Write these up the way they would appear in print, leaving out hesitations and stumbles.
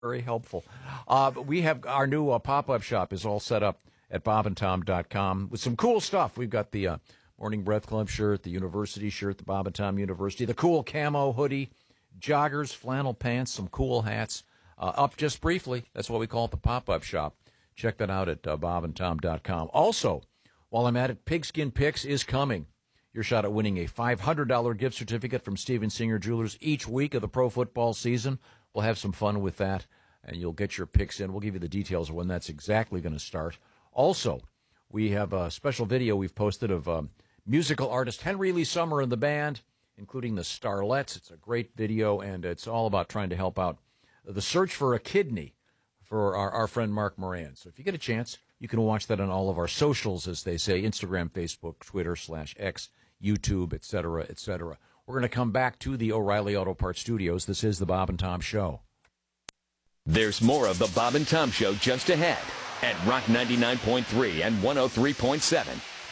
Very helpful. But we have our new pop-up shop is all set up at bobandtom.com with some cool stuff. We've got the Morning Breath Club shirt, the university shirt, the Bob and Tom University, the cool camo hoodie, joggers, flannel pants, some cool hats. Up just briefly. That's what we call it, the pop-up shop. Check that out at bobandtom.com. Also, while I'm at it, Pigskin Picks is coming. Your shot at winning a $500 gift certificate from Steven Singer Jewelers each week of the pro football season. We'll have some fun with that, and you'll get your picks in. We'll give you the details of when that's exactly going to start. Also, we have a special video we've posted of musical artist Henry Lee Summer and the band, including the Starlets. It's a great video, and it's all about trying to help out the search for a kidney for our friend Mark Moran. So if you get a chance, you can watch that on all of our socials, as they say, Instagram, Facebook, Twitter, /X, YouTube, et cetera, et cetera. We're going to come back to the O'Reilly Auto Parts Studios. This is the Bob and Tom Show. There's more of the Bob and Tom Show just ahead at Rock 99.3 and 103.7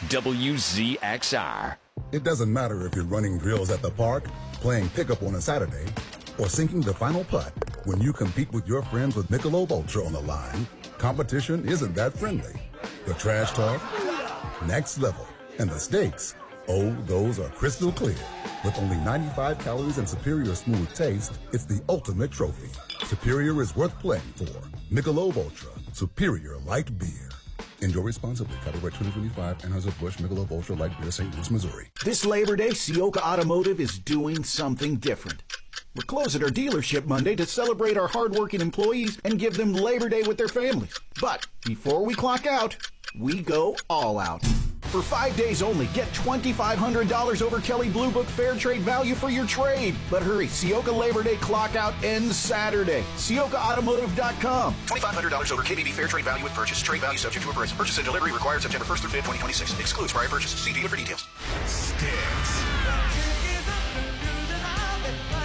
WZXR. It doesn't matter if you're running drills at the park, playing pickup on a Saturday, or sinking the final putt. When you compete with your friends with Michelob Ultra on the line, competition isn't that friendly. The trash talk, next level, and the stakes, oh, those are crystal clear. With only 95 calories and superior smooth taste, it's the ultimate trophy. Superior is worth playing for. Michelob Ultra, superior light beer. Enjoy responsibly. Copyright 2025, Anheuser-Busch, Michelob Ultra Light Beer, St. Louis, Missouri. This Labor Day, Sioka Automotive is doing something different. We're closing our dealership Monday to celebrate our hardworking employees and give them Labor Day with their families. But before we clock out, we go all out. For 5 days only, get $2,500 over Kelly Blue Book Fair Trade value for your trade. But hurry, Sioka Labor Day clock out ends Saturday. SiokaAutomotive.com. $2,500 over KBB Fair Trade value with purchase. Trade value subject to appraisal. Purchase and delivery required September 1st through 5th, 2026. Excludes prior purchase. See dealer for details. Sticks.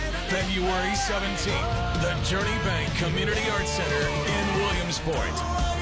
February 17th, the Journey Bank Community Arts Center in Williamsport.